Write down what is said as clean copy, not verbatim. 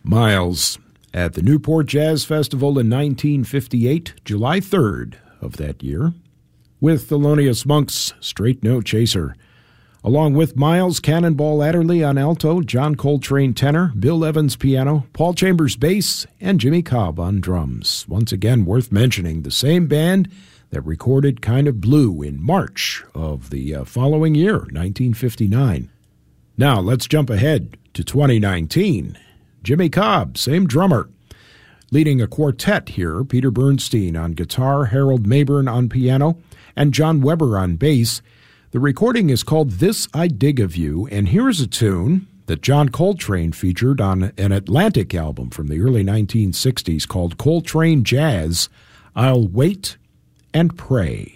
Miles at the Newport Jazz Festival in 1958, July 3rd of that year, with Thelonious Monk's Straight No Chaser. Along with Miles, Cannonball Adderley on alto, John Coltrane tenor, Bill Evans piano, Paul Chambers bass, and Jimmy Cobb on drums. Once again, worth mentioning, the same band that recorded Kind of Blue in March of the following year, 1959. Now, let's jump ahead to 2019. Jimmy Cobb, same drummer. Leading a quartet here, Peter Bernstein on guitar, Harold Mayburn on piano, and John Weber on bass. The recording is called This I Dig of You, and here's a tune that John Coltrane featured on an Atlantic album from the early 1960s called Coltrane Jazz, I'll Wait and Pray.